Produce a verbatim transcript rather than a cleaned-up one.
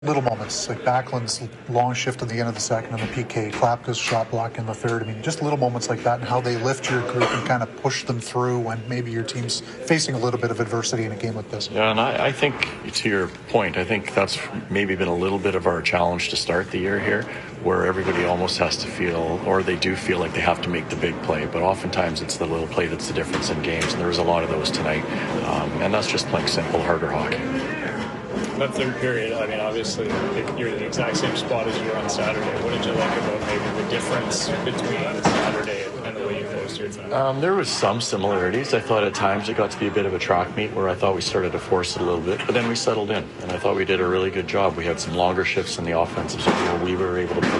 Little moments, like Backlund's long shift at the end of the second and the P K, Klapka's shot block in the third. I mean, just little moments like that and how they lift your group and kind of push them through when maybe your team's facing a little bit of adversity in a game like this. Yeah, and I, I think, to your point, I think that's maybe been a little bit of our challenge to start the year here, where everybody almost has to feel, or they do feel like they have to make the big play, but oftentimes it's the little play that's the difference in games, and there was a lot of those tonight, um, and that's just playing simple, harder hockey. That third period, I mean, obviously, you're in the exact same spot as you were on Saturday. What did you like about maybe the difference between Saturday and the way you closed here tonight? Um, there was some similarities. I thought at times it got to be a bit of a track meet where I thought we started to force it a little bit, but then we settled in, and I thought we did a really good job. We had some longer shifts in the offensive zone where we were able to